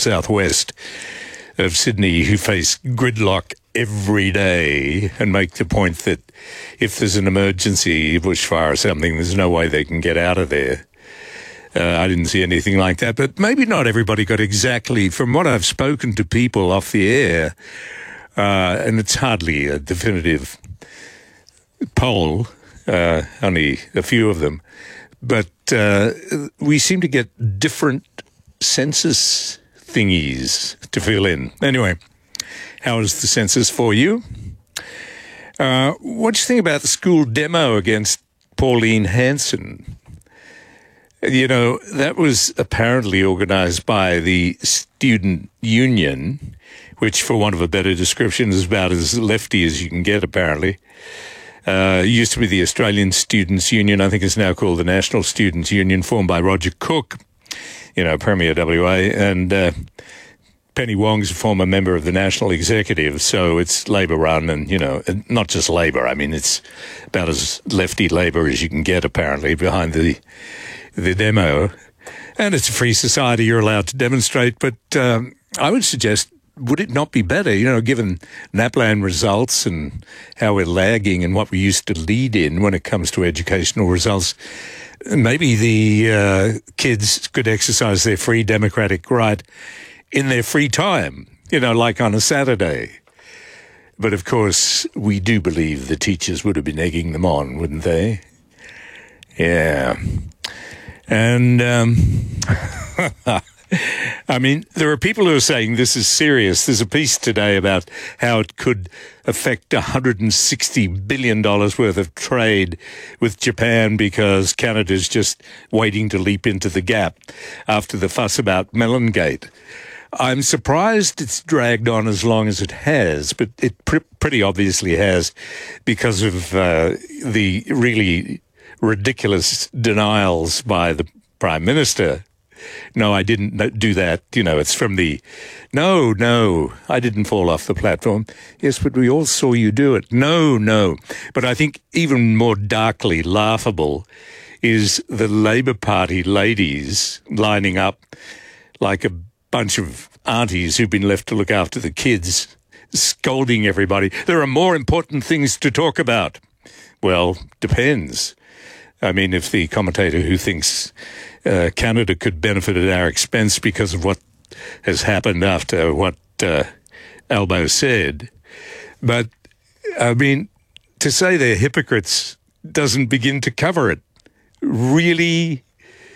southwest of Sydney who face gridlock every day and make the point that if there's an emergency, bushfire or something, there's no way they can get out of there. I didn't see anything like that, but maybe not everybody got exactly, from what I've spoken to people off the air, and it's hardly a definitive poll, only a few of them, but we seem to get different census thingies to fill in. Anyway, how is the census for you? What do you think about the school demo against Pauline Hanson? You know, that was apparently organised by the student union, which, for want of a better description, is about as lefty as you can get, apparently. It used to be the Australian Students' Union. I think it's now called the National Students' Union, formed by Roger Cook, you know, Premier WA, and Penny Wong's a former member of the National Executive, so it's Labor-run and, you know, not just Labor. I mean, it's about as lefty Labor as you can get, apparently, behind the demo. And it's a free society, you're allowed to demonstrate, but I would suggest, would it not be better, you know, given NAPLAN results and how we're lagging and what we used to lead in when it comes to educational results, maybe the kids could exercise their free democratic right in their free time, you know, like on a Saturday. But of course, we do believe the teachers would have been egging them on, wouldn't they? Yeah. And, I mean, there are people who are saying this is serious. There's a piece today about how it could affect $160 billion worth of trade with Japan because Canada's just waiting to leap into the gap after the fuss about Melongate. I'm surprised it's dragged on as long as it has, but it pretty obviously has because of the really ridiculous denials by the Prime Minister. No, I didn't do that. You know, it's from the, no, I didn't fall off the platform. Yes, but we all saw you do it. No. But I think even more darkly laughable is the Labor Party ladies lining up like a bunch of aunties who've been left to look after the kids, scolding everybody. There are more important things to talk about. Well, depends. I mean, if the commentator who thinks Canada could benefit at our expense because of what has happened after what Albo said. But, I mean, to say they're hypocrites doesn't begin to cover it. Really,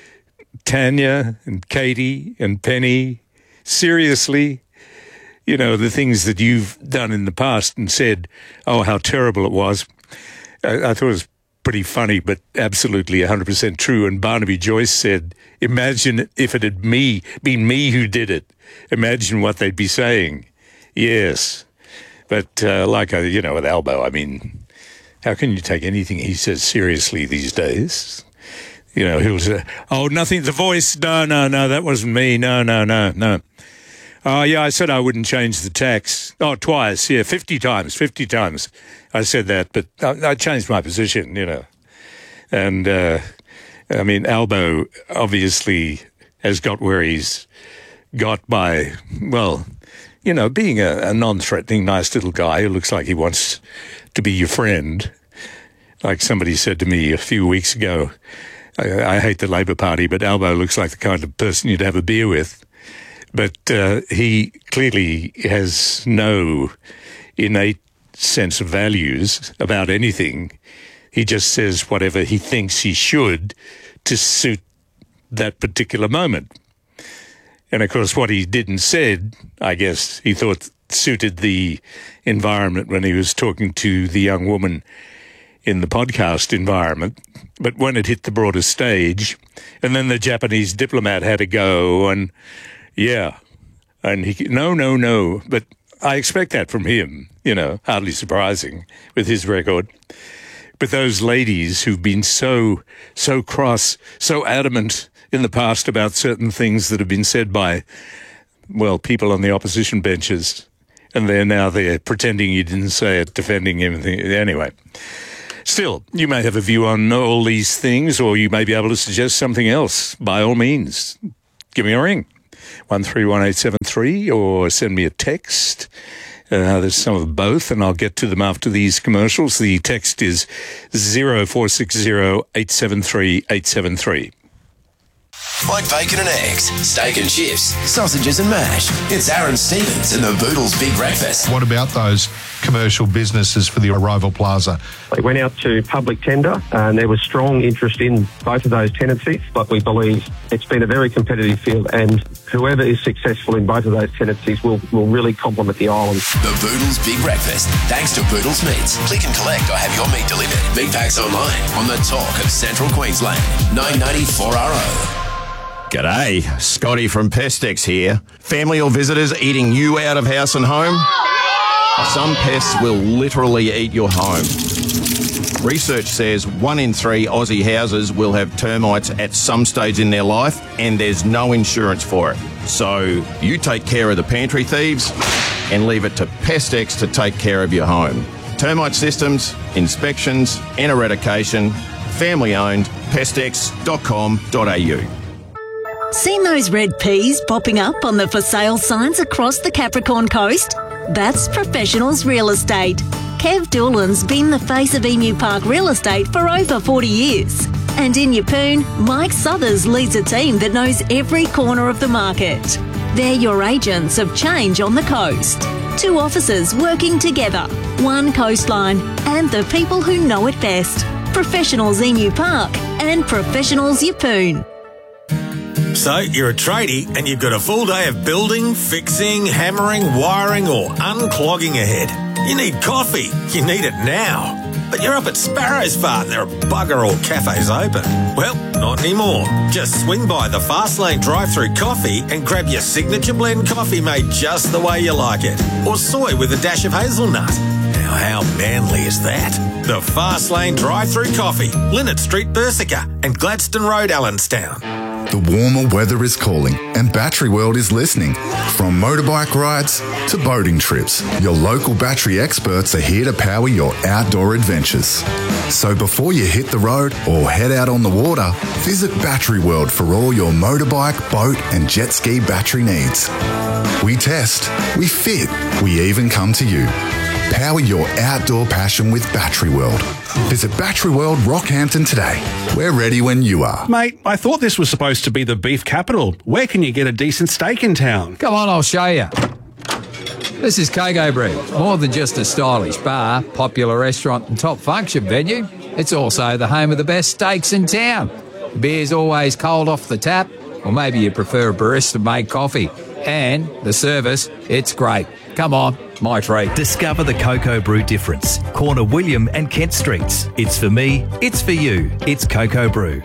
Tanya and Katie and Penny, seriously, you know, the things that you've done in the past and said, oh, how terrible it was. I thought it was pretty funny, but absolutely 100% true. And Barnaby Joyce said, imagine if it had been me who did it. Imagine what they'd be saying. Yes. But like, you know, with Albo, I mean, how can you take anything he says seriously these days? You know, he'll say, oh, nothing, the voice, no, that wasn't me, no. Oh, yeah, I said I wouldn't change the tax. Oh, twice, yeah, 50 times. I said that, but I changed my position, you know. And, I mean, Albo obviously has got where he's got by, well, you know, being a non-threatening, nice little guy who looks like he wants to be your friend. Like somebody said to me a few weeks ago, I hate the Labor Party, but Albo looks like the kind of person you'd have a beer with. But he clearly has no innate sense of values about anything. He just says whatever he thinks he should to suit that particular moment. And, of course, what he did and said, I guess he thought suited the environment when he was talking to the young woman in the podcast environment. But when it hit the broader stage, and then the Japanese diplomat had to go, and yeah, and he, no. But I expect that from him, you know, hardly surprising with his record. But those ladies who've been so cross, so adamant in the past about certain things that have been said by, well, people on the opposition benches, and they're now there pretending you didn't say it, defending him. Anyway, still, you may have a view on all these things, or you may be able to suggest something else. By all means, give me a ring. 131873. 873 or send me a text. There's some of both, and I'll get to them after these commercials. The text is 0460 873 873. Like bacon and eggs, steak and chips, sausages and mash. It's Aaron Stevens and the Boodles Big Breakfast. What about those commercial businesses for the Arrival Plaza? They went out to public tender and there was strong interest in both of those tenancies, but we believe it's been a very competitive field and whoever is successful in both of those tenancies will really complement the island. The Boodles Big Breakfast, thanks to Boodles Meats. Click and collect or have your meat delivered. Meat packs online on the talk of Central Queensland. 994RO. G'day, Scotty from Pestex here. Family or visitors eating you out of house and home? Some pests will literally eat your home. Research says 1 in 3 Aussie houses will have termites at some stage in their life, and there's no insurance for it. So you take care of the pantry thieves and leave it to Pestex to take care of your home. Termite systems, inspections and eradication. Family owned. Pestex.com.au. Seen those red peas popping up on the for sale signs across the Capricorn coast? That's Professionals Real Estate. Kev Doolan's been the face of Emu Park Real Estate for over 40 years. And in Yeppoon, Mike Southers leads a team that knows every corner of the market. They're your agents of change on the coast. 2 offices working together, 1 coastline, and the people who know it best. Professionals Emu Park and Professionals Yeppoon. So you're a tradie and you've got a full day of building, fixing, hammering, wiring or unclogging ahead. You need coffee. You need it now. But you're up at Sparrows Farm. There are bugger all cafes open. Well, not anymore. Just swing by the Fastlane drive-through coffee and grab your signature blend coffee made just the way you like it. Or soy with a dash of hazelnut. Now, how manly is that? The Fastlane drive-through coffee. Linnet Street, Bersica and Gladstone Road, Allenstown. The warmer weather is calling and Battery World is listening. From motorbike rides to boating trips, your local battery experts are here to power your outdoor adventures. So before you hit the road or head out on the water, visit Battery World for all your motorbike, boat and jet ski battery needs. We test, we fit, we even come to you. Power your outdoor passion with Battery World. Visit Battery World Rockhampton today. We're ready when you are. Mate, I thought this was supposed to be the beef capital. Where can you get a decent steak in town? Come on, I'll show you. This is Coco Brew. More than just a stylish bar, popular restaurant and top function venue, it's also the home of the best steaks in town. Beer's always cold off the tap, or maybe you prefer a barista-made coffee. And the service, it's great. Come on, my treat. Discover the Coco Brew difference. Corner William and Kent Streets. It's for me, it's for you. It's Coco Brew.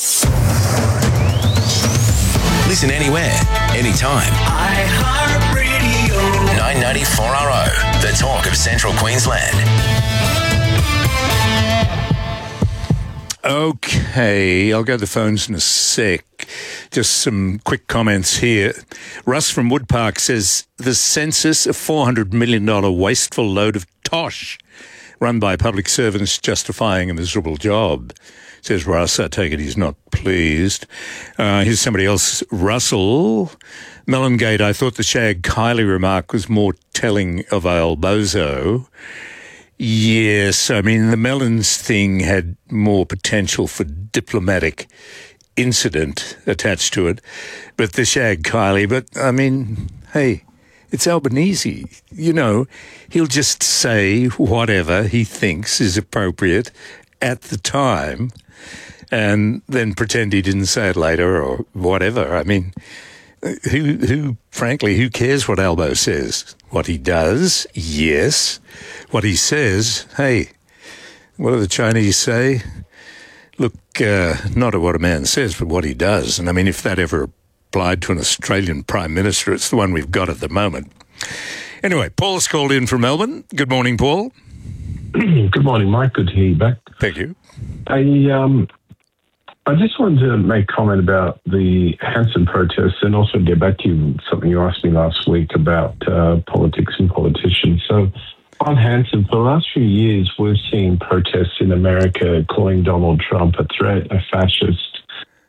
Listen anywhere, anytime. iHeartRadio. 994RO, the talk of Central Queensland. Okay, I'll go to the phones in a sec. Just some quick comments here. Russ from Woodpark says the census, a $400 million wasteful load of tosh run by public servants justifying a miserable job. Says Russ, I take it he's not pleased. Here's somebody else, Russell. Mellongate, I thought the Shag Kylie remark was more telling of Al Bozo. Yes, I mean, the Mellons thing had more potential for diplomatic incident attached to it, but the Shag Kylie, but I mean, hey, it's Albanese. You know, he'll just say whatever he thinks is appropriate at the time and then pretend he didn't say it later or whatever. I mean, frankly, who cares what Albo says? What he does, yes. What he says, hey, what do the Chinese say? Look, not at what a man says, but what he does. And I mean, if that ever applied to an Australian Prime Minister, it's the one we've got at the moment. Anyway, Paul's called in from Melbourne. Good morning, Paul. Good morning, Mike. Good to hear you back. Thank you. I just wanted to make a comment about the Hanson protests and also get back to you something you asked me last week about politics and politicians. So on Hanson, for the last few years, we've seen protests in America calling Donald Trump a threat, a fascist,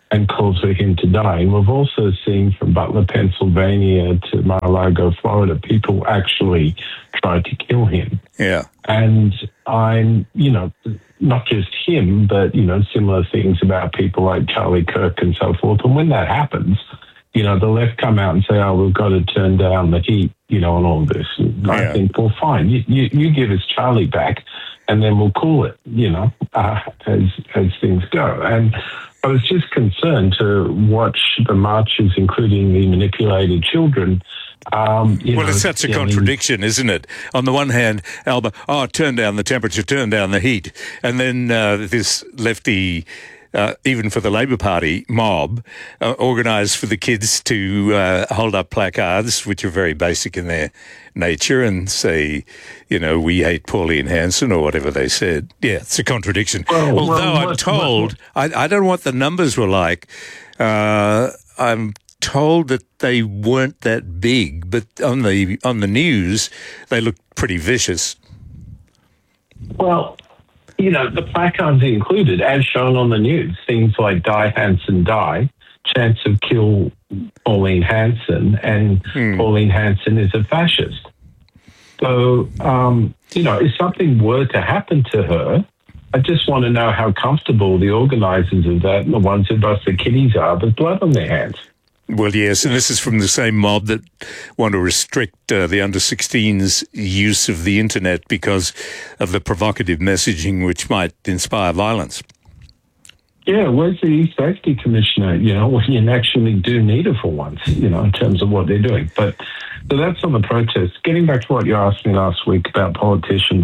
and calls for him to die. And we've also seen from Butler, Pennsylvania to Mar-a-Lago, Florida, people actually tried to kill him. Yeah. And I'm, not just him, but, similar things about people like Charlie Kirk and so forth. And when that happens, the left come out and say, oh, we've got to turn down the heat, on all of this. And I think, well, fine, you give us Charlie back and then we'll cool it, as things go. And I was just concerned to watch the marches, including the manipulated children. It's such a contradiction, isn't it? On the one hand, Alba, turn down the temperature, turn down the heat. And then this lefty, even for the Labor Party mob, organised for the kids to hold up placards, which are very basic in their nature, and say, we hate Pauline Hanson or whatever they said. Yeah, it's a contradiction. Although I'm told, I don't know what the numbers were like. I'm told that they weren't that big, but on the news, they looked pretty vicious. Well, the placards included, as shown on the news, things like Die Hanson Die, chance of kill Pauline Hanson, and Pauline Hanson is a fascist. So, if something were to happen to her, I just want to know how comfortable the organisers of that and the ones who bust the kiddies are with blood on their hands. Well, yes, and this is from the same mob that want to restrict the under-16s' use of the internet because of the provocative messaging which might inspire violence. Yeah, where's the E-Safety Commissioner, when you actually do need her for once, in terms of what they're doing. But so that's on the protests. Getting back to what you asked me last week about politicians,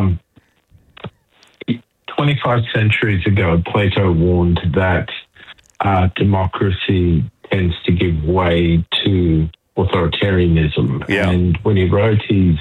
25 centuries ago, Plato warned that democracy tends to give way to authoritarianism. Yeah. And when he wrote his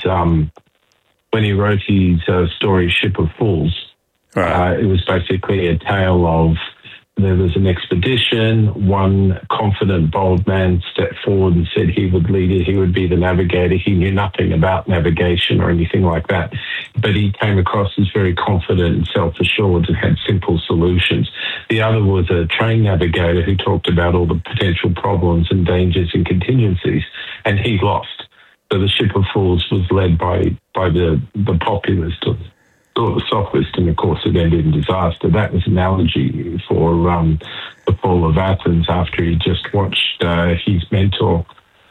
story Ship of Fools, it was basically a tale of there was an expedition, one confident, bold man stepped forward and said he would lead it, he would be the navigator. He knew nothing about navigation or anything like that, but he came across as very confident and self-assured and had simple solutions. The other was a train navigator who talked about all the potential problems and dangers and contingencies, and he lost. So the Ship of Fools was led by the populist or the sophist, and of course it ended in disaster. That was an analogy for the fall of Athens after he just watched his mentor,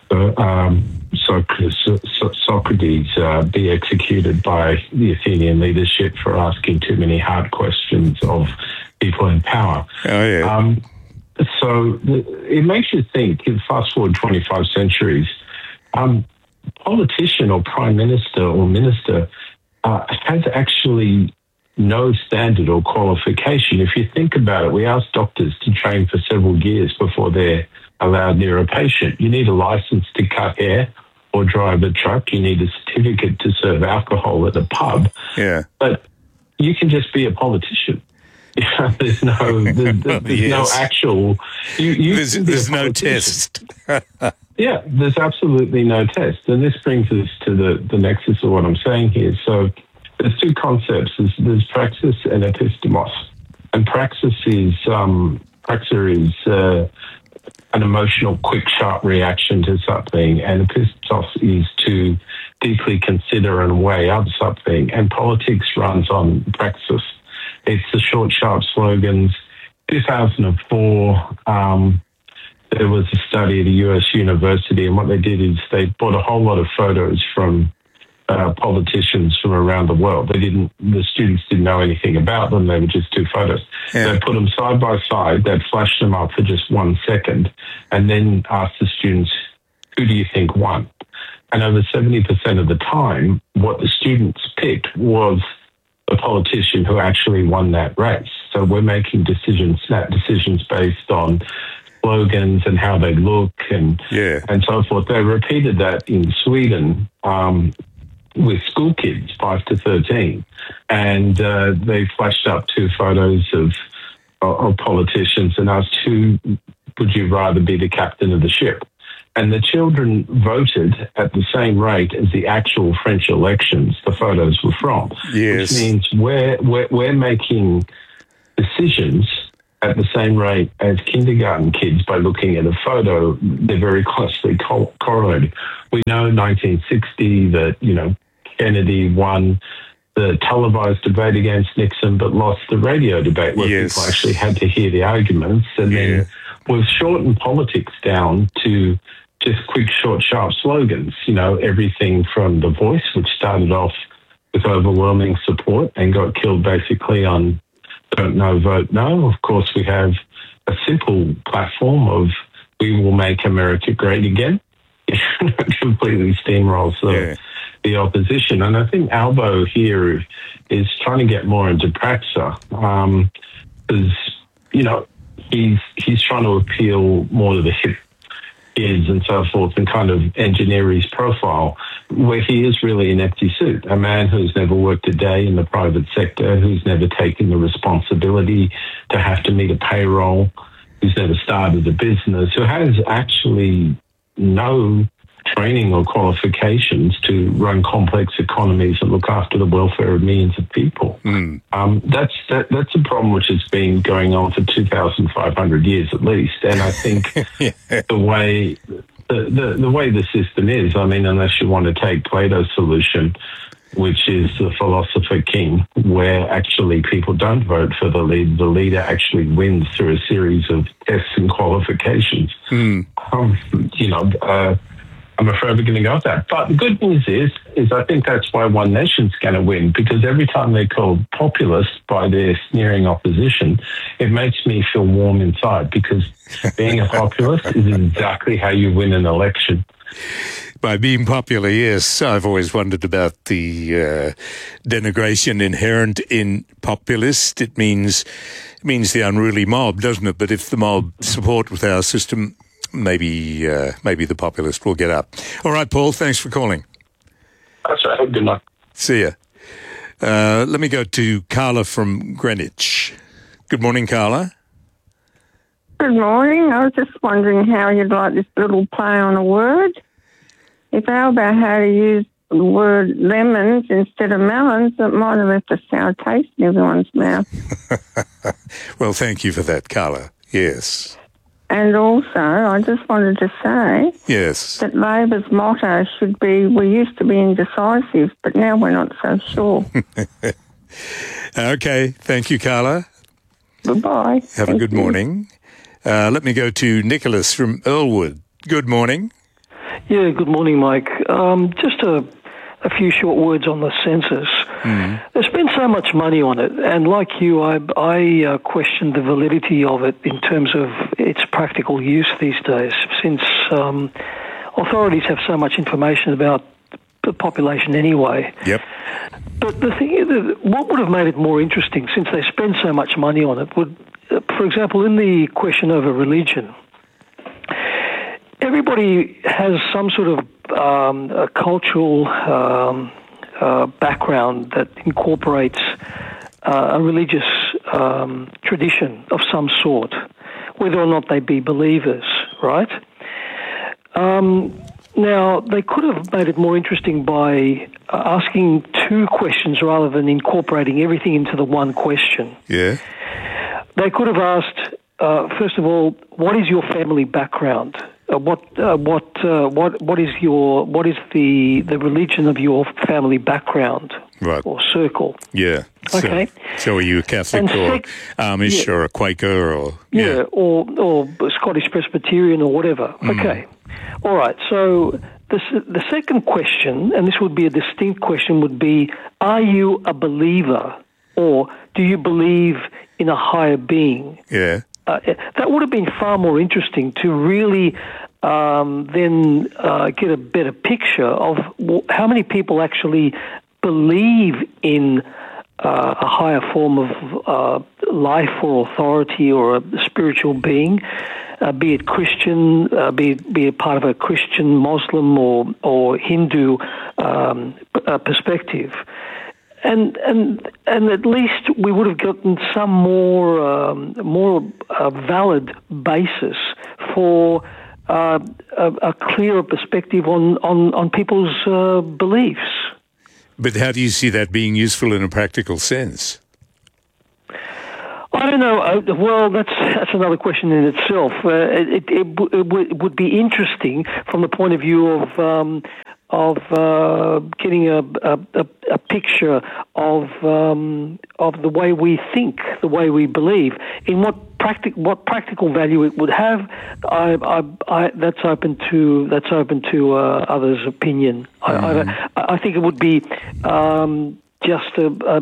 Socrates, be executed by the Athenian leadership for asking too many hard questions of people in power. Oh, yeah. So it makes you think, fast forward 25 centuries, politician or prime minister or minister has actually no standard or qualification. If you think about it, we ask doctors to train for several years before they're allowed near a patient. You need a license to cut hair or drive a truck. You need a certificate to serve alcohol at a pub. Yeah. But you can just be a politician. There's no actual... There's no test. Yeah, there's absolutely no test. And this brings us to the nexus of what I'm saying here. So there's two concepts. There's praxis and epistemos. And praxis is an emotional, quick, sharp reaction to something. And epistemos is to deeply consider and weigh up something. And politics runs on praxis. It's the short, sharp slogans. 2004, there was a study at a US university, and what they did is they bought a whole lot of photos from politicians from around the world. The students didn't know anything about them. They were just two photos. Yeah. They put them side by side. They'd flash them up for just 1 second, and then asked the students, who do you think won? And over 70% of the time, what the students picked was a politician who actually won that race. So we're making snap decisions based on slogans and how they look and so forth. They repeated that in Sweden with school kids, 5 to 13, and they flashed up two photos of politicians and asked, who would you rather be the captain of the ship? And the children voted at the same rate as the actual French elections the photos were from. Yes. Which means we're making decisions at the same rate as kindergarten kids by looking at a photo. They're very closely correlated. We know 1960 that, Kennedy won the televised debate against Nixon but lost the radio debate where people actually had to hear the arguments. And then we've shortened politics down to just quick, short, sharp slogans. Everything from The Voice, which started off with overwhelming support and got killed basically on don't know, vote no. Of course, we have a simple platform of we will make America great again. Completely steamrolls the opposition. And I think Albo here is trying to get more into Praxa because, he's trying to appeal more to the hip kids and so forth and kind of engineer his profile, where he is really an empty suit, a man who's never worked a day in the private sector, who's never taken the responsibility to have to meet a payroll, who's never started a business, who has actually no training or qualifications to run complex economies and look after the welfare of millions of people. That's a problem which has been going on for 2,500 years at least. And I think the way the system is, unless you want to take Plato's solution, which is the philosopher king, where actually people don't vote for the leader. The leader actually wins through a series of tests and qualifications. I'm afraid we're going to go with that. But the good news is I think that's why One Nation's going to win, because every time they're called populist by their sneering opposition, it makes me feel warm inside, because being a populist is exactly how you win an election. By being popular, yes. I've always wondered about the denigration inherent in populist. It means the unruly mob, doesn't it? But if the mob support with our system, maybe the populist will get up. All right, Paul, thanks for calling. That's right. Good luck. See ya. Let me go to Carla from Greenwich. Good morning, Carla. Good morning. I was just wondering how you'd like this little play on a word. If how about how to use the word lemons instead of melons, it might have left a sour taste in everyone's mouth. Well, thank you for that, Carla. Yes. And also, I just wanted to say that Labor's motto should be, we used to be indecisive, but now we're not so sure. Okay. Thank you, Carla. Goodbye. Have a good morning. Let me go to Nicholas from Earlwood. Good morning. Yeah, good morning, Mike. Just a few short words on the census. There's been so much money on it, and like you, I question the validity of it in terms of its practical use these days, since authorities have so much information about the population anyway. Yep. But the thing is, what would have made it more interesting, since they spend so much money on it, would, for example, in the question over religion, everybody has some sort of a cultural background that incorporates a religious tradition of some sort, whether or not they be believers, right? Now, they could have made it more interesting by asking two questions rather than incorporating everything into the one question. Yeah. They could have asked, first of all, what is your family background? What is the religion of your family background, right, or circle? Yeah. Okay. So are you a Catholic or Amish or a Quaker or or Scottish Presbyterian or whatever? Okay. All right. So the second question, and this would be a distinct question, would be: are you a believer, or do you believe in a higher being? Yeah. That would have been far more interesting to really then get a better picture of how many people actually believe in a higher form of life or authority or a spiritual being, be it Christian, be it part of a Christian, Muslim, or Hindu perspective. And at least we would have gotten some more valid basis for a clearer perspective on people's beliefs. But how do you see that being useful in a practical sense? I don't know. Well, that's another question in itself. It would be interesting from the point of view of getting a picture of the way we think, the way we believe, in what practical value it would have. That's open to others' opinion. I think it would be just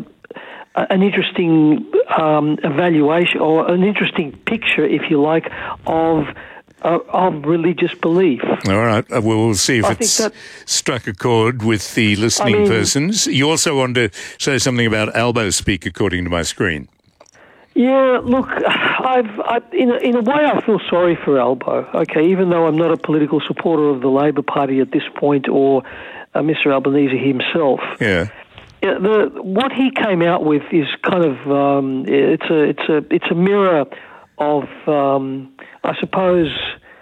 an interesting evaluation, or an interesting picture, if you like, of religious belief. All right. We'll see if it's struck a chord with the listening persons. You also want to say something about Albo speak, according to my screen. Yeah, look, in a way I feel sorry for Albo, okay, even though I'm not a political supporter of the Labor Party at this point, or Mr. Albanese himself. Yeah. What he came out with is kind of it's a mirror of I suppose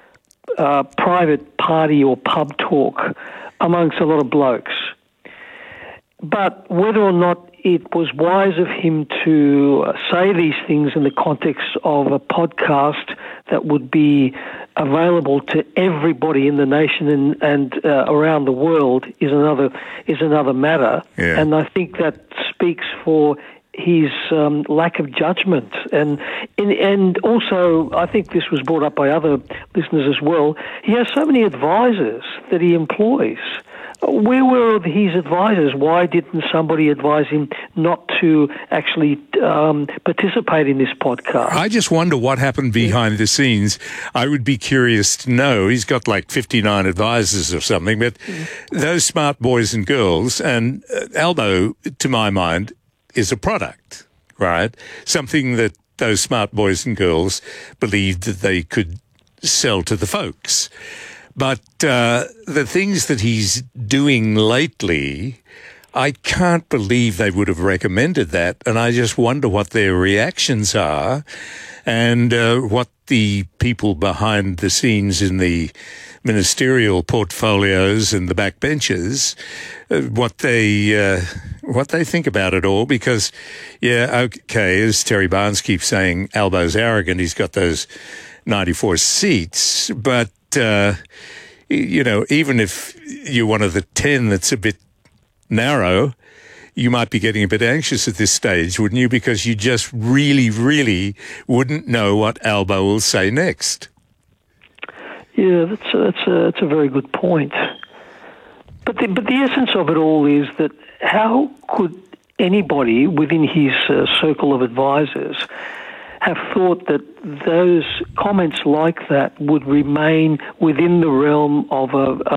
private party or pub talk amongst a lot of blokes. But whether or not it was wise of him to say these things in the context of a podcast that would be available to everybody in the nation and around the world is another matter. Yeah. And I think that speaks for his lack of judgment, and also I think this was brought up by other listeners as well. He has so many advisors that he employs. Where were his advisors? Why didn't somebody advise him not to actually participate in this podcast? I just wonder what happened behind the scenes. I would be curious to know. He's got like 59 advisors or something, but those smart boys and girls, and Albo, to my mind, is a product, right? Something that those smart boys and girls believed that they could sell to the folks. But the things that he's doing lately, I can't believe they would have recommended that. And I just wonder what their reactions are and what the people behind the scenes in the ministerial portfolios and the backbenches, what they think about it all. Because, yeah, okay, as Terry Barnes keeps saying, Albo's arrogant. He's got those 94 seats, but you know, even if you're one of the 10 that's a bit narrow, you might be getting a bit anxious at this stage, wouldn't you? Because you just really, really wouldn't know what Albo will say next. Yeah, that's a very good point. But the essence of it all is that how could anybody within his circle of advisors have thought that those comments like that would remain within the realm of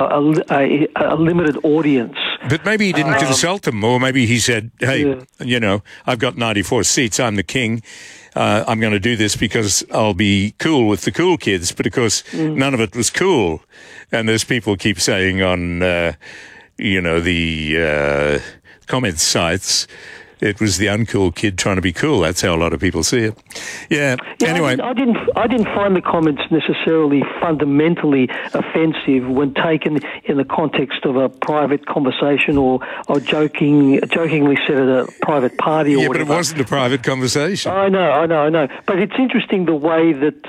a limited audience? But maybe he didn't consult them, or maybe he said, hey, you know, I've got 94 seats, I'm the king, I'm going to do this because I'll be cool with the cool kids. But of course, none of it was cool. And as people keep saying on, you know, the comment sites, it was the uncool kid trying to be cool. That's how a lot of people see it. Yeah. Anyway, I didn't find the comments necessarily fundamentally offensive when taken in the context of a private conversation or jokingly said at a private party or whatever. Yeah, but it wasn't a private conversation. I know. But it's interesting the way that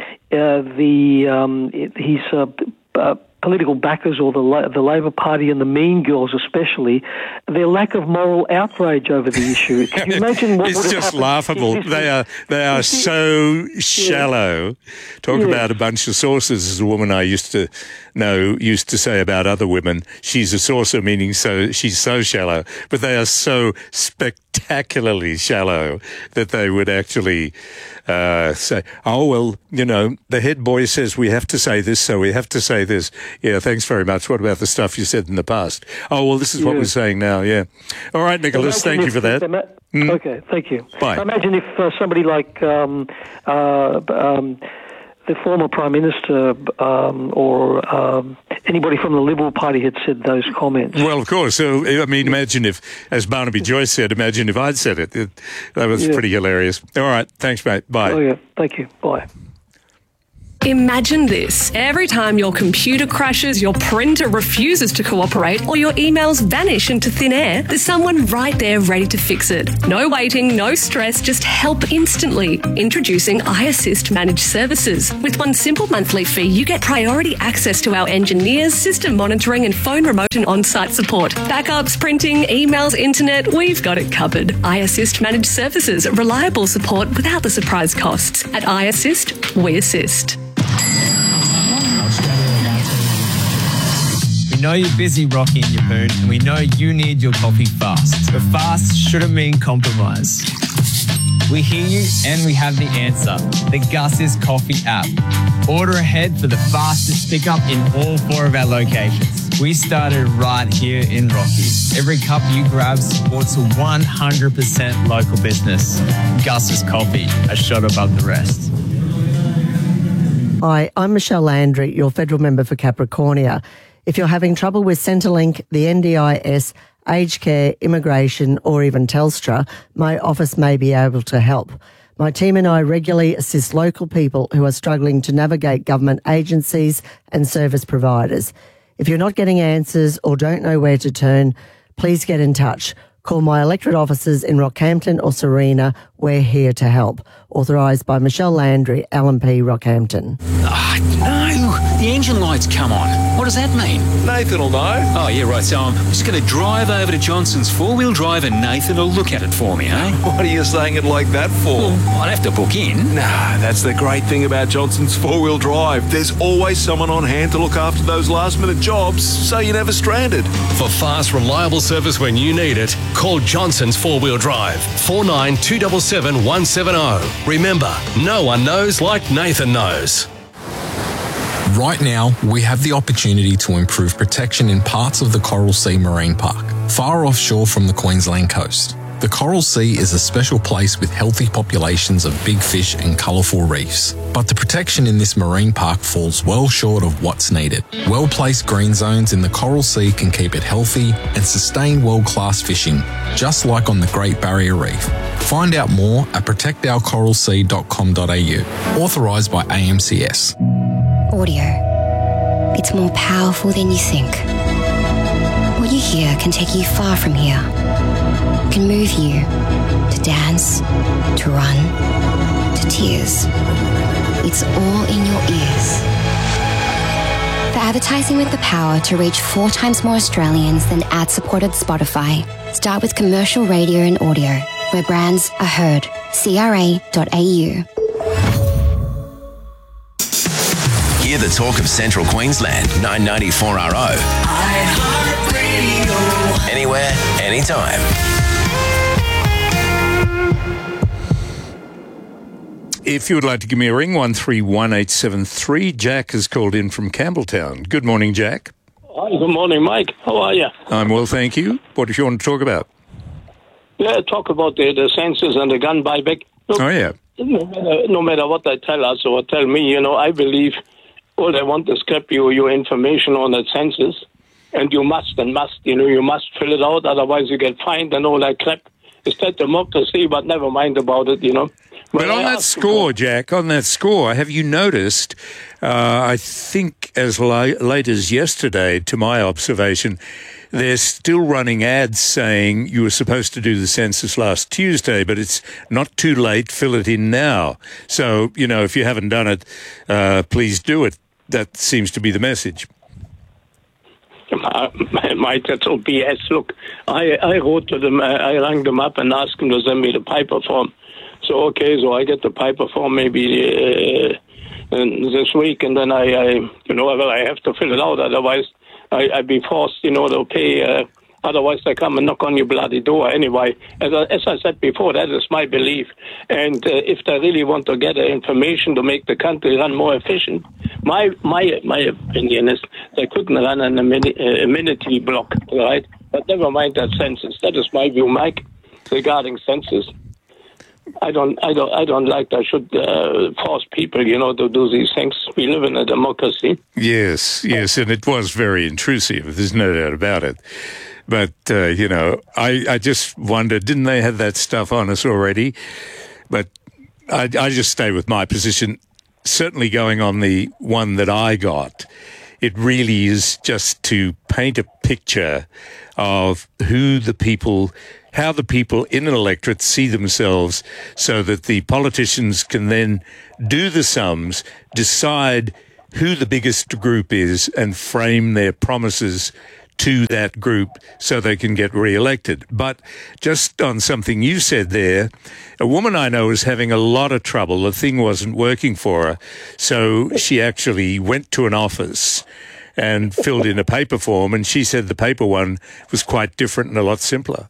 his political backers, or the Labor Party and the Mean Girls especially, their lack of moral outrage over the issue. Can you imagine what would have happened? It's just laughable. They are so shallow. Talk about a bunch of saucers, as a woman I used to know used to say about other women. She's a saucer, meaning she's so shallow. But they are so spectacularly shallow that they would actually say, oh, well, you know, the head boy says we have to say this, so we have to say this. Yeah, thanks very much. What about the stuff you said in the past? Oh, well, this is what we're saying now, yeah. All right, Nicholas, thank you for that. Okay, thank you. Bye. Imagine if somebody like the former Prime Minister or anybody from the Liberal Party had said those comments. Well, of course. So, I mean, imagine if, as Barnaby Joyce said, imagine if I'd said it. That was pretty hilarious. All right. Thanks, mate. Bye. Oh, yeah. Thank you. Bye. Imagine this. Every time your computer crashes, your printer refuses to cooperate, or your emails vanish into thin air, there's someone right there ready to fix it. No waiting, no stress, just help instantly. Introducing iAssist Managed Services. With one simple monthly fee, you get priority access to our engineers, system monitoring and phone remote and on-site support. Backups, printing, emails, internet, we've got it covered. iAssist Managed Services. Reliable support without the surprise costs. At iAssist, we assist. We know you're busy, Rocky and Yapoon, and we know you need your coffee fast. But fast shouldn't mean compromise. We hear you and we have the answer. The Gus's Coffee app. Order ahead for the fastest pickup in all 4 of our locations. We started right here in Rocky. Every cup you grab supports a 100% local business. Gus's Coffee, a shot above the rest. Hi, I'm Michelle Landry, your federal member for Capricornia. If you're having trouble with Centrelink, the NDIS, aged care, immigration, or even Telstra, my office may be able to help. My team and I regularly assist local people who are struggling to navigate government agencies and service providers. If you're not getting answers or don't know where to turn, please get in touch. Call my electorate offices in Rockhampton or Serena. We're here to help. Authorised by Michelle Landry, LNP Rockhampton. No, the engine light's come on. What does that mean? Nathan will know. Oh, yeah, right. So I'm just going to drive over to Johnson's four-wheel drive and Nathan will look at it for me, eh? What are you saying it like that for? Well, I'd have to book in. Nah, that's the great thing about Johnson's four-wheel drive. There's always someone on hand to look after those last-minute jobs, so you're never stranded. For fast, reliable service when you need it, call Johnson's four-wheel drive, 49 277 170. Remember, no one knows like Nathan knows. Right now, we have the opportunity to improve protection in parts of the Coral Sea Marine Park, far offshore from the Queensland coast. The Coral Sea is a special place with healthy populations of big fish and colourful reefs. But the protection in this marine park falls well short of what's needed. Well-placed green zones in the Coral Sea can keep it healthy and sustain world-class fishing, just like on the Great Barrier Reef. Find out more at protectourcoralsea.com.au. Authorised by AMCS. Audio. It's more powerful than you think. What you hear can take you far from here. Can move you to dance, to run, to tears. It's all in your ears. For advertising with the power to reach 4 times more Australians than ad-supported Spotify, start with commercial radio and audio, where brands are heard. CRA.au. Hear the talk of Central Queensland, 994RO. Anywhere, anytime. If you would like to give me a ring, 131873. Jack has called in from Campbelltown. Good morning, Jack. Hi, good morning, Mike. How are you? I'm well, thank you. What do you want to talk about? Yeah, talk about the census and the gun buyback. Look, oh, yeah. No matter what they tell us or tell me, I believe all they want is scrap your information on that census. And you must, you must fill it out, otherwise you get fined and all that crap. It's that democracy, but never mind about it, But on that score, Jack, have you noticed, I think as late as yesterday, to my observation, they're still running ads saying you were supposed to do the census last Tuesday, but it's not too late, fill it in now. So, if you haven't done it, please do it. That seems to be the message. Mike, that's all BS. Look, I wrote to them, I rang them up and asked them to send me the paper form. So I get the paper form maybe this week, and then I have to fill it out. Otherwise, I'd be forced, to pay. Otherwise, they come and knock on your bloody door anyway. As I said before, that is my belief. And if they really want to get the information to make the country run more efficient, my opinion is they couldn't run an amenity block, right? But never mind that census. That is my view, Mike, regarding census. I don't like that. Should force people, to do these things. We live in a democracy. Yes, and it was very intrusive. There's no doubt about it. But, I just wonder, didn't they have that stuff on us already? But I just stay with my position. certainly going on the one that I got, it really is just to paint a picture of how the people in an electorate see themselves, so that the politicians can then do the sums, decide who the biggest group is, and frame their promises to that group so they can get re-elected. But just on something you said there, a woman I know is having a lot of trouble. The thing wasn't working for her, so she actually went to an office and filled in a paper form, and she said the paper one was quite different and a lot simpler.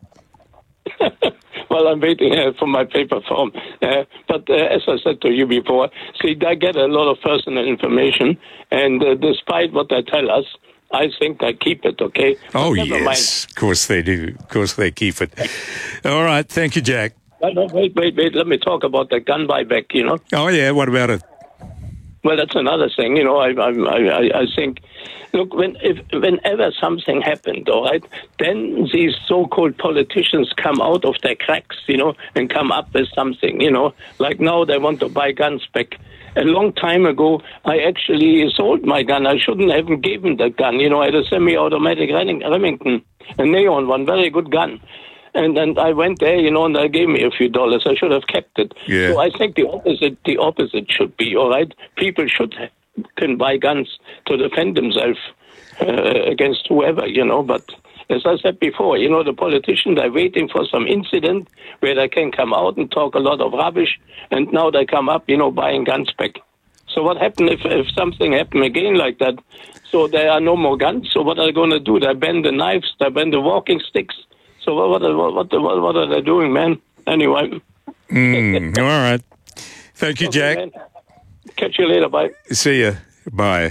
Well, I'm waiting for my paper form. But as I said to you before, see, I get a lot of personal information, and despite what they tell us, I think I keep it, okay? Oh, but never yes. mind. Of course they do. Of course they keep it. All right. Thank you, Jack. No, wait. Let me talk about the gun buyback, you know? Oh, yeah. What about it? Well, that's another thing, you know. I think, look, whenever something happened, all right, then these so-called politicians come out of their cracks, you know, and come up with something, you know. Like now they want to buy guns back. A long time ago, I actually sold my gun. I shouldn't have given the gun. You know, I had a semi-automatic Remington, a Neon one, very good gun. And I went there, you know, and they gave me a few dollars. I should have kept it. Yeah. So I think the opposite should be, all right? People can buy guns to defend themselves against whoever, you know. But as I said before, you know, the politicians are waiting for some incident where they can come out and talk a lot of rubbish, and now they come up, you know, buying guns back. So what happened if something happened again like that? So there are no more guns. So what are they going to do? They ban the knives, they ban the walking sticks. So what are they doing, man? Anyway. All right. Thank you, Jack. Man. Catch you later. Bye. See ya. Bye.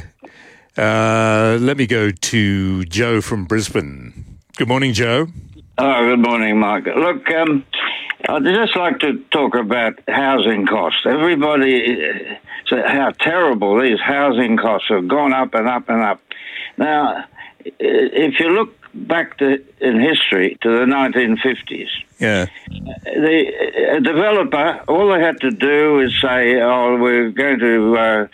Let me go to Joe from Brisbane. Good morning, Joe. Oh, good morning, Mark. Look, I'd just like to talk about housing costs. Everybody said how terrible these housing costs have gone up and up and up. Now, if you look back in history to the 1950s, yeah, the developer, all they had to do is say, "Oh, we're going to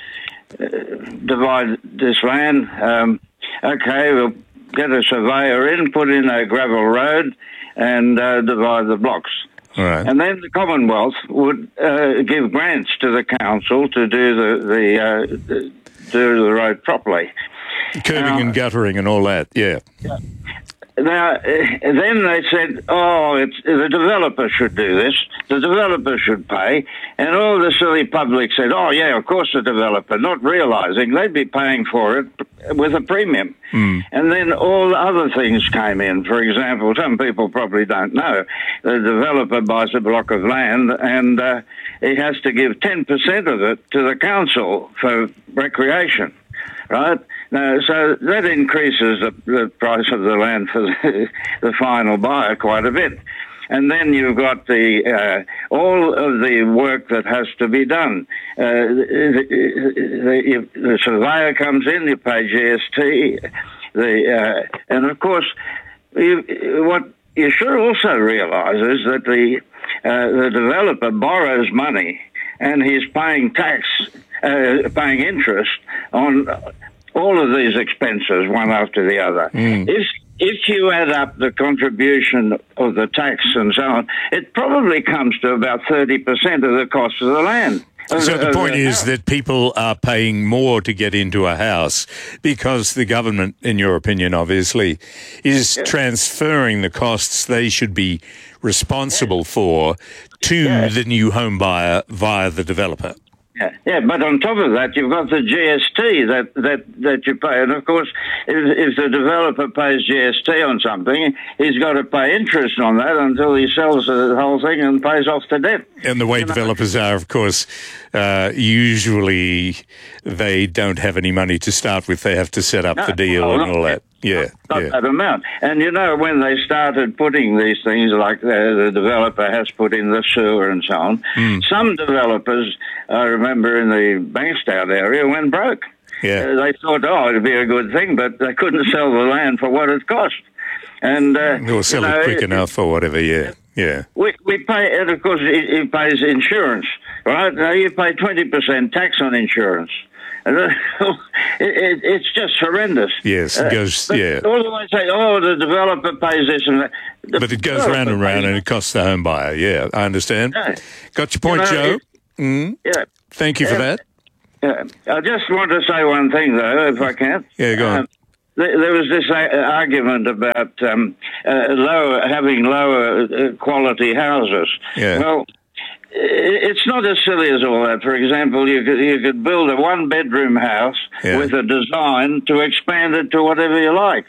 divide this land. Okay, we'll get a surveyor in, put in a gravel road, and divide the blocks." All right. And then the Commonwealth would give grants to the council to do the road properly. Curbing and guttering and all that, yeah. Now, then they said, the developer should do this, the developer should pay, and all the silly public said, oh, yeah, of course the developer, not realising they'd be paying for it with a premium. And then all other things came in. For example, some people probably don't know, the developer buys a block of land and he has to give 10% of it to the council for recreation, right? Now, so that increases the price of the land for the final buyer quite a bit. And then you've got all of the work that has to be done. The surveyor comes in, you pay GST, and of course, what you should also realise is that the developer borrows money, and he's paying tax, paying interest on all of these expenses, one after the other. If you add up the contribution of the tax and so on, it probably comes to about 30% of the cost of the land. So the point is that people are paying more to get into a house because the government, in your opinion, obviously, is transferring the costs they should be responsible for to the new home buyer via the developer. Yeah, but on top of that, you've got the GST that you pay. And, of course, if the developer pays GST on something, he's got to pay interest on that until he sells the whole thing and pays off the debt. And the way developers are, of course, usually they don't have any money to start with. They have to set up the deal and all that. That amount. And, you know, when they started putting these things, like the developer has put in the sewer and so on, some developers, I remember in the Bankstown area, went broke. Yeah. They thought, it'd be a good thing, but they couldn't sell the land for what it cost. And or sell it quick enough or whatever, yeah. We pay, and of course he pays insurance right? Now you pay 20% tax on insurance. It's just horrendous. Yes, it goes, yeah. All the way say, the developer pays this and that. But it goes round and round and it costs the home buyer. Yeah, I understand. Yeah. Got your point, Joe. Yeah. Thank you for that. Yeah. I just want to say one thing, though, if I can. Yeah, go on. There was this argument about having lower quality houses. Yeah. Well, it's not as silly as all that. For example, you could build a one-bedroom house with a design to expand it to whatever you like.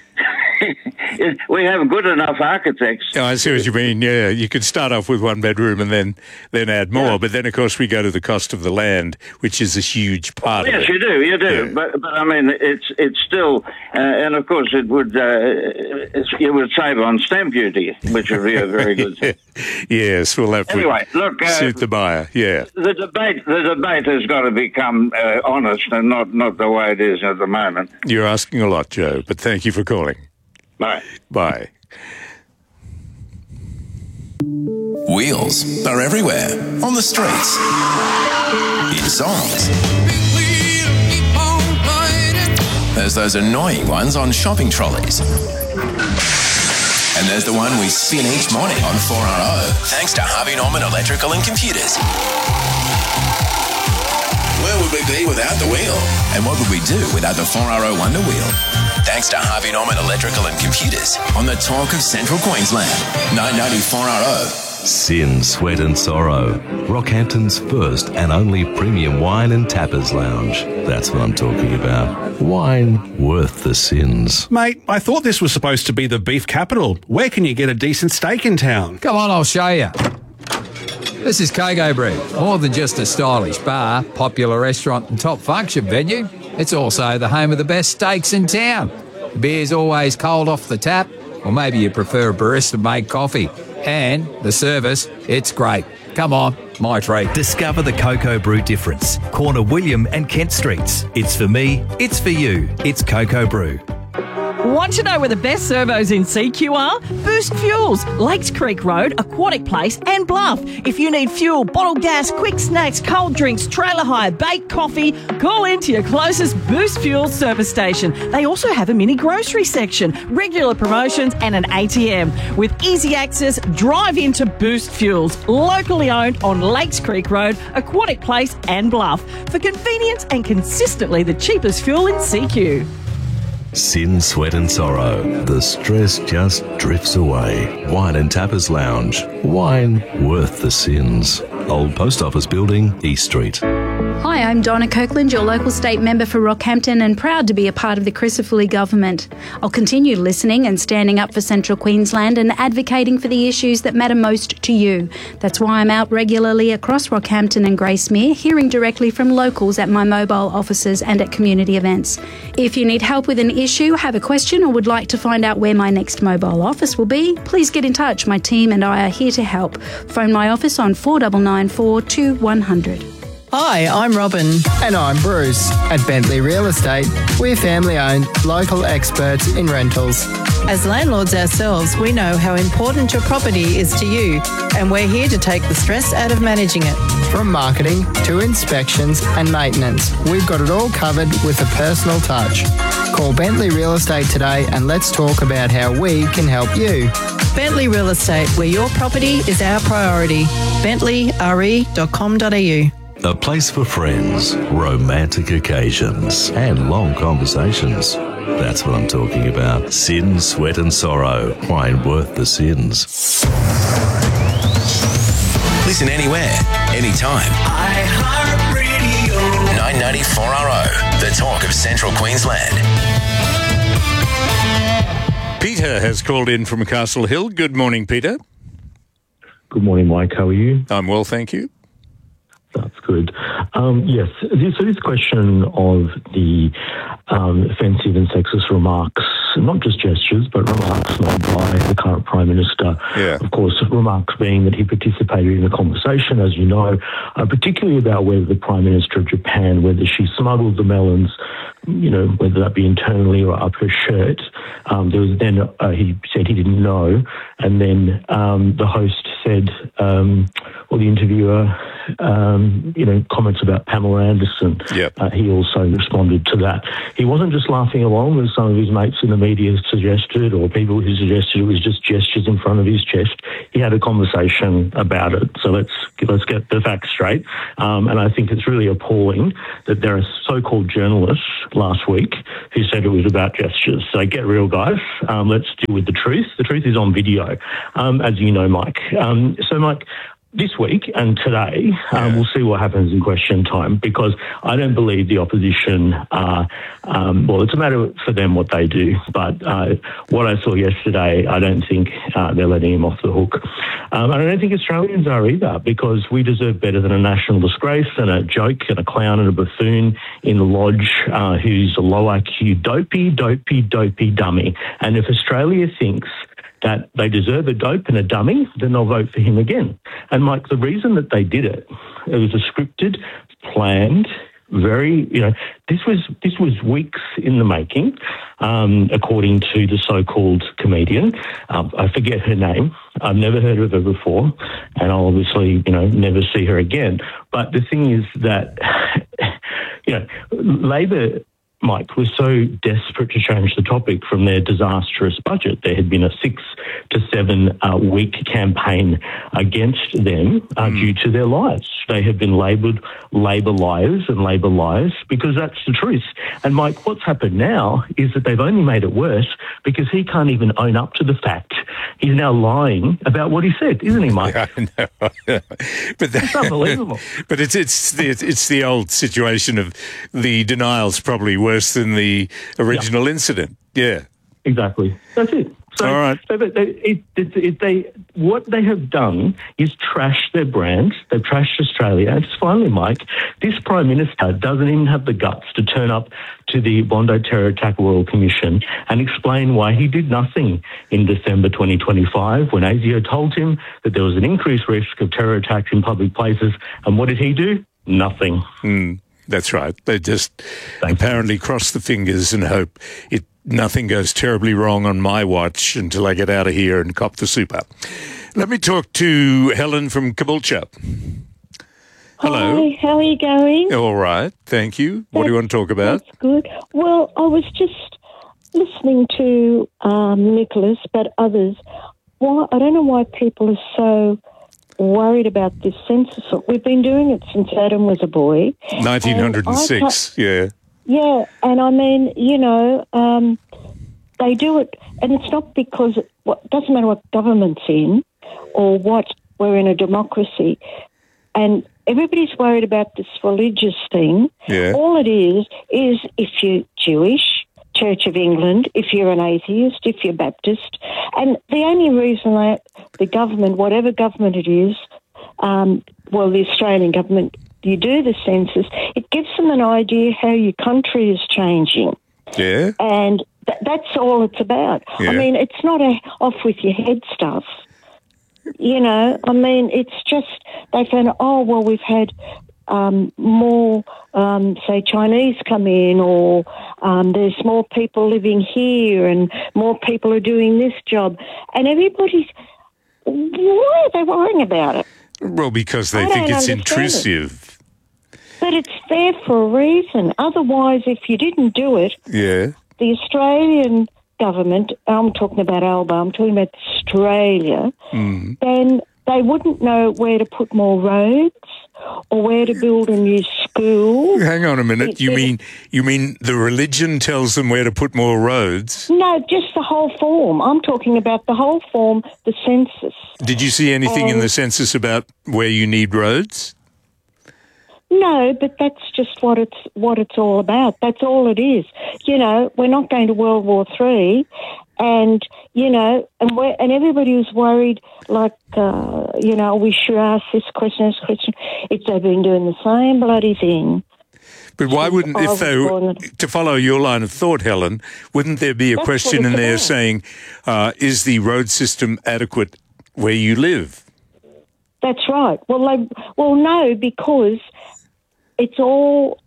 We have good enough architects. Oh, I see what you mean. Yeah, you could start off with one bedroom and then add more. Yeah. But then, of course, we go to the cost of the land, which is a huge part of it. Yes, you do. Yeah. But I mean, it's still, and of course, it would save on stamp duty, which would be a very good thing. Yes, we'll have to suit the buyer. Yeah. The debate has got to become honest and not the way it is at the moment. You're asking a lot, Joe, but thank you for calling. Bye. Bye. Wheels are everywhere, on the streets, in songs. There's those annoying ones on shopping trolleys. And there's the one we spin each morning on 4RO, thanks to Harvey Norman Electrical and Computers. Where would we be without the wheel? And what would we do without the 4RO Wonder Wheel? Thanks to Harvey Norman Electrical and Computers on the talk of Central Queensland. 990 4RO. Sin, Sweat and Sorrow. Rockhampton's first and only premium wine and tappers lounge. That's what I'm talking about. Wine worth the sins. Mate, I thought this was supposed to be the beef capital. Where can you get a decent steak in town? Come on, I'll show you. This is Kogo Brew. More than just a stylish bar, popular restaurant and top function venue, it's also the home of the best steaks in town. The beer's always cold off the tap, or maybe you prefer a barista-made coffee. And the service, it's great. Come on, my treat. Discover the Kogo Brew difference. Corner William and Kent Streets. It's for me, it's for you. It's Kogo Brew. Want to know where the best servos in CQ are? Boost Fuels, Lakes Creek Road, Aquatic Place and Bluff. If you need fuel, bottled gas, quick snacks, cold drinks, trailer hire, baked coffee, call into your closest Boost Fuels service station. They also have a mini grocery section, regular promotions and an ATM. With easy access, drive into Boost Fuels, locally owned on Lakes Creek Road, Aquatic Place and Bluff. For convenience and consistently the cheapest fuel in CQ. Sin, Sweat and Sorrow. The stress just drifts away. Wine and Tappers Lounge. Wine worth the sins. Old Post Office Building, East Street. Hi, I'm Donna Kirkland, your local state member for Rockhampton and proud to be a part of the Crisafulli government. I'll continue listening and standing up for Central Queensland and advocating for the issues that matter most to you. That's why I'm out regularly across Rockhampton and Gracemere, hearing directly from locals at my mobile offices and at community events. If you need help with an issue, have a question or would like to find out where my next mobile office will be, please get in touch. My team and I are here to help. Phone my office on 4994 2100. Hi, I'm Robin. And I'm Bruce. At Bentley Real Estate, we're family-owned, local experts in rentals. As landlords ourselves, we know how important your property is to you, and we're here to take the stress out of managing it. From marketing to inspections and maintenance, we've got it all covered with a personal touch. Call Bentley Real Estate today and let's talk about how we can help you. Bentley Real Estate, where your property is our priority. bentleyre.com.au. A place for friends, romantic occasions, and long conversations. That's what I'm talking about. Sin, Sweat and Sorrow. Wine worth the sins. Listen anywhere, anytime. iHeartRadio. 990 4RO, the talk of Central Queensland. Peter has called in from Castle Hill. Good morning, Peter. Good morning, Mike. How are you? I'm well, thank you. That's good. Yes, so this question of the offensive and sexist remarks, not just gestures, but remarks made by the current Prime Minister. Yeah. Of course, remarks being that he participated in the conversation, as you know, particularly about whether the Prime Minister of Japan, whether she smuggled the melons, you know, whether that be internally or up her shirt. There was then, he said he didn't know. And then the host said, or the interviewer comments about Pamela Anderson. He also responded to that. He wasn't just laughing along, as some of his mates in the media suggested, or people who suggested it was just gestures in front of his chest. He had a conversation about it. So let's get the facts straight. And I think it's really appalling that there are so-called journalists last week who said it was about gestures. So get real, guys. Let's deal with the truth. The truth is on video, as you know, Mike. So, Mike, this week and today, we'll see what happens in question time, because I don't believe the opposition it's a matter for them what they do. But what I saw yesterday, I don't think they're letting him off the hook. And I don't think Australians are either, because we deserve better than a national disgrace and a joke and a clown and a buffoon in the lodge who's a low IQ dopey dummy. And if Australia thinks that they deserve a dope and a dummy, then they'll vote for him again. And, Mike, the reason that they did it was a scripted, planned, this was weeks in the making, according to the so-called comedian. I forget her name. I've never heard of her before, and I'll obviously, never see her again. But the thing is that, Labor, Mike, was so desperate to change the topic from their disastrous budget. There had been a 6 to 7 week campaign against them due to their lies. They have been labelled Labor liars and Labor liars, because that's the truth. And, Mike, what's happened now is that they've only made it worse, because he can't even own up to the fact. He's now lying about what he said, isn't he, Mike? Yeah, I know. It's unbelievable. But it's the old situation of the denial's probably worse than the original incident. Yeah. Exactly. That's it. So, all right. What they have done is trash their brand. They've trashed Australia. And finally, Mike, this Prime Minister doesn't even have the guts to turn up to the Bondi Terror Attack Royal Commission and explain why he did nothing in December 2025 when ASIO told him that there was an increased risk of terror attacks in public places. And what did he do? Nothing. That's right. They just apparently cross the fingers and hope nothing goes terribly wrong on my watch until I get out of here and cop the super. Let me talk to Helen from Caboolture. Hello. Hi, how are you going? All right, thank you. What do you want to talk about? That's good. Well, I was just listening to Nicholas, but others. I don't know why people are so worried about this census. We've been doing it since Adam was a boy. 1906, yeah. Yeah, and I mean, they do it, and it's not because it doesn't matter what government's in or what, we're in a democracy, and everybody's worried about this religious thing. Yeah. All it is if you're Jewish, Church of England, if you're an atheist, if you're Baptist, and the only reason that the government, whatever government it is, the Australian government, you do the census, it gives them an idea how your country is changing. Yeah. And that's all it's about. Yeah. I mean, it's not off with your head stuff. I mean, it's just they found, we've had more, say, Chinese come in, or there's more people living here and more people are doing this job. And everybody's, why are they worrying about it? Well, because they think it's intrusive. But it's there for a reason. Otherwise, if you didn't do it, the Australian government, I'm talking about Alba, I'm talking about Australia, then they wouldn't know where to put more roads or where to build a new school. Hang on a minute. You mean the religion tells them where to put more roads? No, just the whole form. I'm talking about the whole form, the census. Did you see anything in the census about where you need roads? No, but that's just what it's all about. That's all it is. We're not going to World War III, and and everybody was worried. Like, we should ask this question, if they've been doing the same bloody thing. But why wouldn't, to follow your line of thought, Helen, wouldn't there be a question in there saying, is the road system adequate where you live? That's right. Well, no, because it's all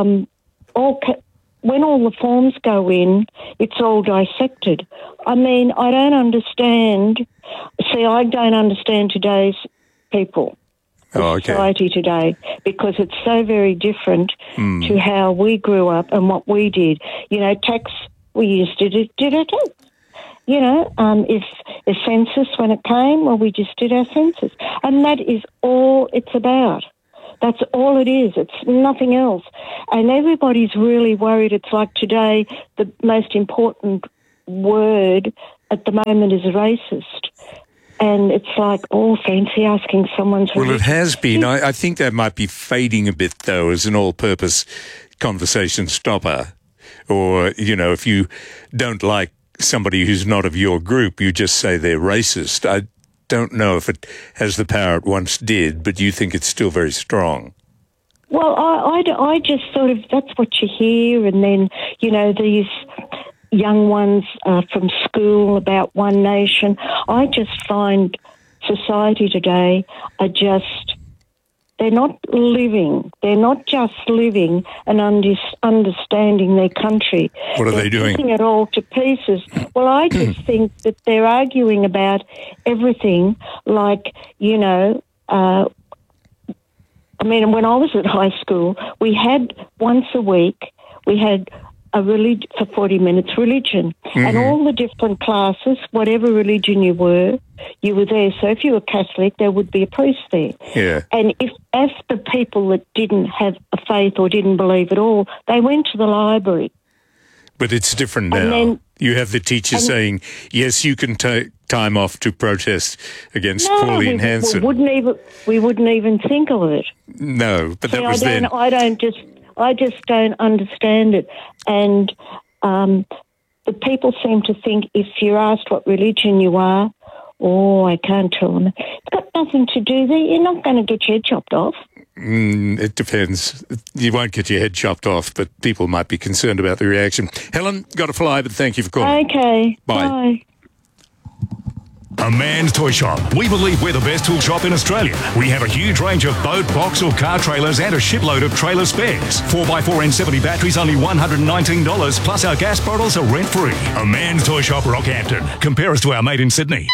when all the forms go in, it's all dissected. I mean, I don't understand. See, I don't understand today's people. society today, because it's so very different to how we grew up and what we did. You know, tax, we just did it. You know, if the census, when it came, well, we just did our census. And that is all it's about. That's all it is. It's nothing else. And everybody's really worried. It's like today, the most important word at the moment is racist. And it's like, oh, fancy asking someone to... Well, it has been. I think that might be fading a bit, though, as an all-purpose conversation stopper. Or, you know, if you don't like somebody who's not of your group, you just say they're racist. I don't know if it has the power it once did, but you think it's still very strong. Well, I just sort of, that's what you hear, and then, you know, these young ones from school about One Nation. I just find society today are just, they're not living. They're not just living and understanding their country. What are they doing? Taking it all to pieces. Well, I just think that they're arguing about everything, like, you know, I mean, when I was at high school, we had once a week, we had for 40 minutes, religion. And all the different classes, whatever religion you were there. So if you were Catholic, there would be a priest there. Yeah. And if the people that didn't have a faith or didn't believe at all, they went to the library. But it's different now. Then, you have the teacher saying, yes, you can take time off to protest against Pauline Hanson. We wouldn't even think of it. No, but that was then. I just don't understand it. And the people seem to think if you're asked what religion you are, I can't tell them. It's got nothing to do there. You're not going to get your head chopped off. It depends. You won't get your head chopped off, but people might be concerned about the reaction. Helen, got to fly, but thank you for calling. Okay. Bye. A Man's Toy Shop. We believe we're the best tool shop in Australia. We have a huge range of boat, box or car trailers and a shipload of trailer spares. 4x4 N70 batteries only $119, plus our gas bottles are rent-free. A Man's Toy Shop, Rockhampton. Compare us to our mate in Sydney.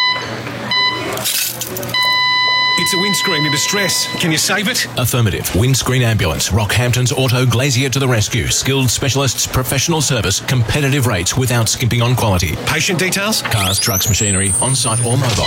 It's a windscreen in distress. Can you save it? Affirmative. Windscreen Ambulance. Rockhampton's Auto Glazier to the rescue. Skilled specialists, professional service, competitive rates without skimping on quality. Patient details? Cars, trucks, machinery, on-site or mobile.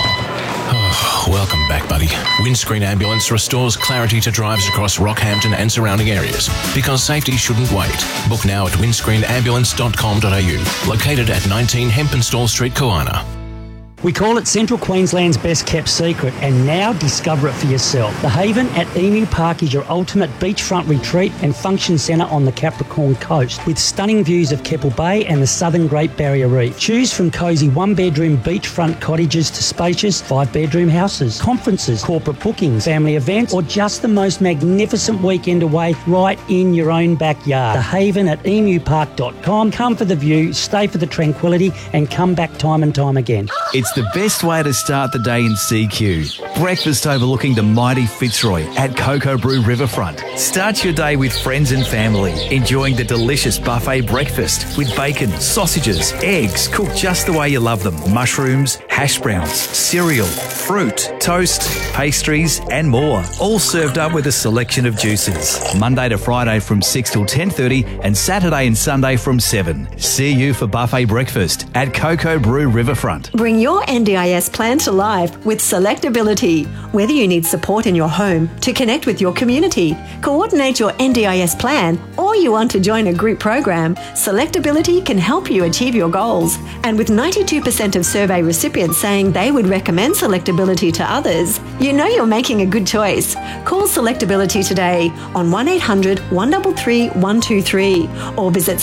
Oh, welcome back, buddy. Windscreen Ambulance restores clarity to drives across Rockhampton and surrounding areas. Because safety shouldn't wait. Book now at windscreenambulance.com.au. Located at 19 Hempenstall Street, Kawana. We call it Central Queensland's best kept secret, and now discover it for yourself. The Haven at Emu Park is your ultimate beachfront retreat and function centre on the Capricorn coast, with stunning views of Keppel Bay and the southern Great Barrier Reef. Choose from cosy one-bedroom beachfront cottages to spacious five-bedroom houses, conferences, corporate bookings, family events, or just the most magnificent weekend away right in your own backyard. The Haven at emupark.com. Come for the view, stay for the tranquility, and come back time and time again. It's the best way to start the day in CQ. Breakfast overlooking the mighty Fitzroy at Cocoa Brew Riverfront. Start your day with friends and family, enjoying the delicious buffet breakfast with bacon, sausages, eggs, cooked just the way you love them, mushrooms, hash browns, cereal, fruit, toast, pastries and more. All served up with a selection of juices. Monday to Friday from 6 till 10:30 and Saturday and Sunday from 7. See you for buffet breakfast at Cocoa Brew Riverfront. Bring your NDIS plan to life with Selectability. Whether you need support in your home, to connect with your community, coordinate your NDIS plan, or you want to join a group program, Selectability can help you achieve your goals. And with 92% of survey recipients saying they would recommend Selectability to others, you know you're making a good choice. Call Selectability today on 1800 133 123 or visit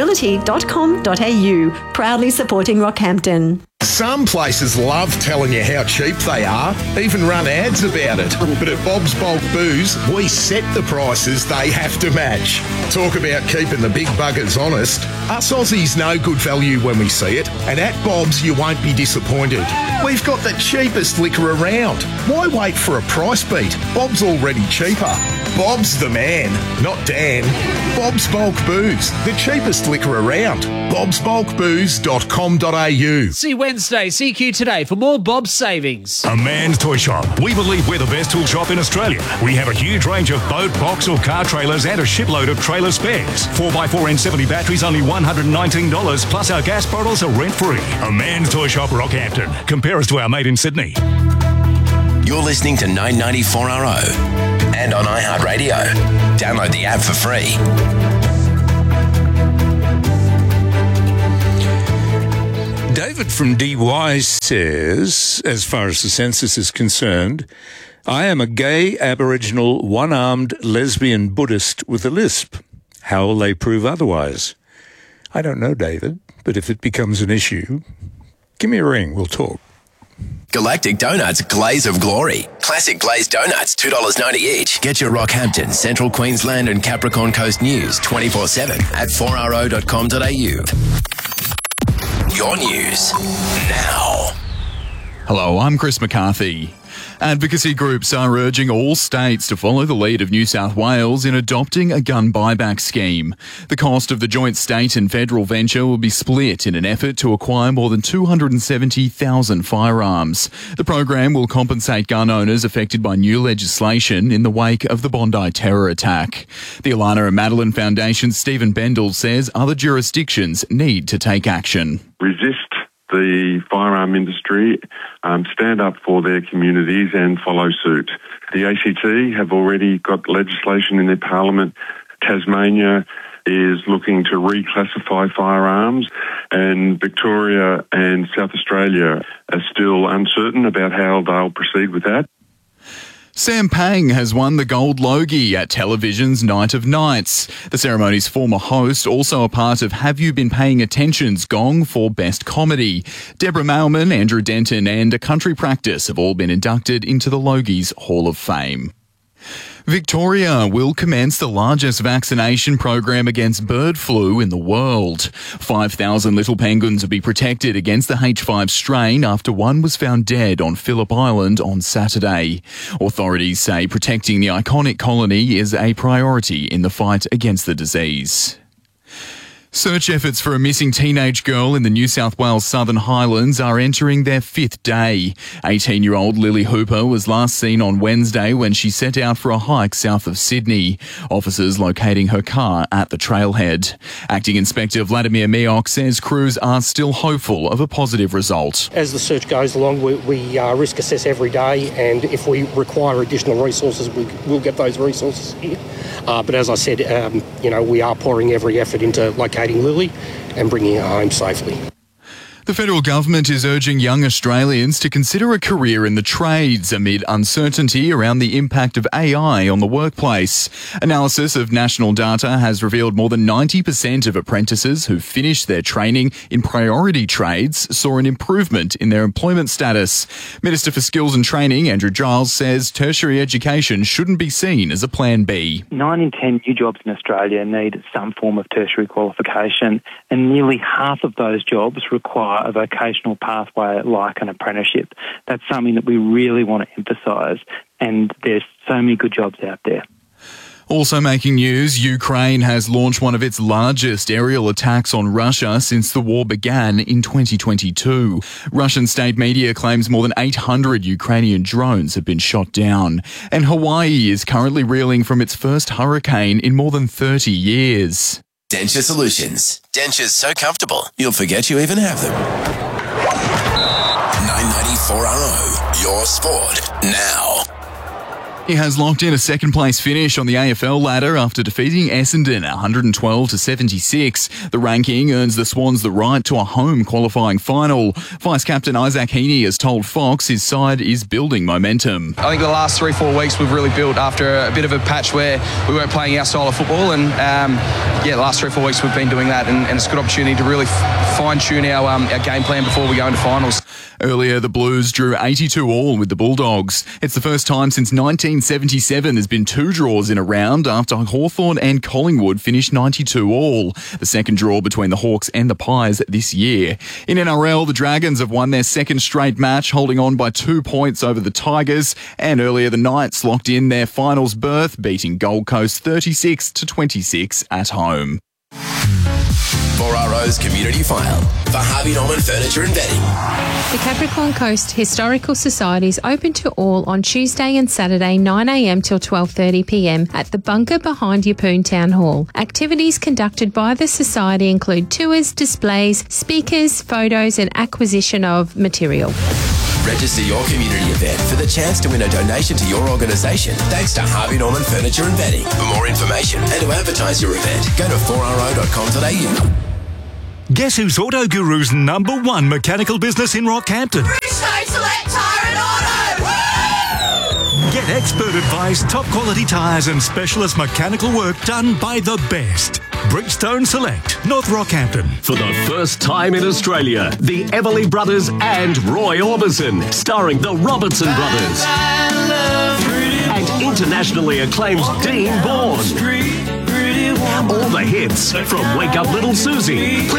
selectability.com.au. Proudly supporting Rockhampton. Some places love telling you how cheap they are, even run ads about it. But at Bob's Bulk Booze, we set the prices they have to match. Talk about keeping the big buggers honest. Us Aussies know good value when we see it, and at Bob's you won't be disappointed. We've got the cheapest liquor around. Why wait for a price beat? Bob's already cheaper. Bob's the man, not Dan. Bob's Bulk Booze, the cheapest liquor around. bobsbulkbooze.com.au. See Wednesday, CQ Today for more Bob's savings. A Man's Toy Shop. We believe we're the best tool shop in Australia. We have a huge range of boat, box or car trailers and a shipload of trailer spares. 4x4 N70 batteries only $119, plus our gas bottles are rent-free. A Man's Toy Shop, Rockhampton. Compare us to our mate in Sydney. You're listening to 994RO and on iHeartRadio. Download the app for free. David from DY says, as far as the census is concerned, I am a gay, Aboriginal, one-armed, lesbian Buddhist with a lisp. How will they prove otherwise? I don't know, David, but if it becomes an issue, give me a ring, we'll talk. Galactic Donuts Glaze of Glory. Classic glazed donuts, $2.90 each. Get your Rockhampton, Central Queensland and Capricorn Coast news 24/7 at 4ro.com.au. Your news now. Hello, I'm Chris McCarthy. Advocacy groups are urging all states to follow the lead of New South Wales in adopting a gun buyback scheme. The cost of the joint state and federal venture will be split in an effort to acquire more than 270,000 firearms. The program will compensate gun owners affected by new legislation in the wake of the Bondi terror attack. The Alana and Madeline Foundation's Stephen Bendel says other jurisdictions need to take action. Resist the firearm industry, stand up for their communities and follow suit. The ACT have already got legislation in their parliament. Tasmania is looking to reclassify firearms, and Victoria and South Australia are still uncertain about how they'll proceed with that. Sam Pang has won the Gold Logie at television's Night of Nights. The ceremony's former host, also a part of Have You Been Paying Attention's Gong for Best Comedy. Deborah Mailman, Andrew Denton and A Country Practice have all been inducted into the Logie's Hall of Fame. Victoria will commence the largest vaccination program against bird flu in the world. 5,000 little penguins will be protected against the H5 strain after one was found dead on Phillip Island on Saturday. Authorities say protecting the iconic colony is a priority in the fight against the disease. Search efforts for a missing teenage girl in the New South Wales Southern Highlands are entering their 5th day. 18-year-old Lily Hooper was last seen on Wednesday when she set out for a hike south of Sydney. Officers locating her car at the trailhead. Acting Inspector Vladimir Miok says crews are still hopeful of a positive result. As the search goes along, we risk assess every day, and if we require additional resources, we'll get those resources here. But as I said, we are pouring every effort into locating Lily and bringing her home safely. The federal government is urging young Australians to consider a career in the trades amid uncertainty around the impact of AI on the workplace. Analysis of national data has revealed more than 90% of apprentices who finished their training in priority trades saw an improvement in their employment status. Minister for Skills and Training, Andrew Giles, says tertiary education shouldn't be seen as a plan B. 9 in 10 new jobs in Australia need some form of tertiary qualification, and nearly half of those jobs require a vocational pathway like an apprenticeship. That's something that we really want to emphasise, and there's so many good jobs out there. Also making news, Ukraine has launched one of its largest aerial attacks on Russia since the war began in 2022. Russian state media claims more than 800 Ukrainian drones have been shot down. And Hawaii is currently reeling from its first hurricane in more than 30 years. Denture Solutions. Dentures so comfortable, you'll forget you even have them. 994RO, your sport now. He has locked in a second-place finish on the AFL ladder after defeating Essendon 112-76. The ranking earns the Swans the right to a home qualifying final. Vice-captain Isaac Heaney has told Fox his side is building momentum. I think the last 3-4 weeks we've really built after a bit of a patch where we weren't playing our style of football, and the last 3 or 4 weeks we've been doing that, and it's a good opportunity to really fine-tune our game plan before we go into finals. Earlier, the Blues drew 82 all with the Bulldogs. It's the first time since 19 1977, there's been 2 draws in a round after Hawthorn and Collingwood finished 92 all. The second draw between the Hawks and the Pies this year. In NRL, the Dragons have won their second straight match, holding on by 2 points over the Tigers. And earlier, the Knights locked in their finals berth, beating Gold Coast 36-26 at home. 4RO's Community File for Harvey Norman Furniture and Bedding. The Capricorn Coast Historical Society is open to all on Tuesday and Saturday 9am till 12:30pm at the bunker behind Yeppoon Town Hall. Activities conducted by the Society include tours, displays, speakers, photos and acquisition of material. Register your community event for the chance to win a donation to your organisation thanks to Harvey Norman Furniture and Bedding. For more information and to advertise your event, go to 4ro.com.au. Guess who's Auto Guru's #1 mechanical business in Rockhampton? Bridgestone Select Tyre and Auto! Woo! Get expert advice, top quality tyres and specialist mechanical work done by the best. Bridgestone Select, North Rockhampton. For the first time in Australia, the Everly Brothers and Roy Orbison, starring the Robertson Brothers. And internationally acclaimed Dean Bourne. All the hits from Wake Up Little Susie.